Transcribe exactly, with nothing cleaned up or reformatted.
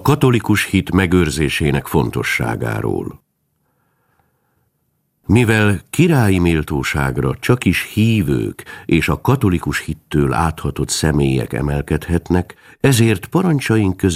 katolikus hit megőrzésének fontosságáról. Mivel királyi méltóságra csakis hívők és a katolikus hittől áthatott személyek emelkedhetnek, ezért parancsaink között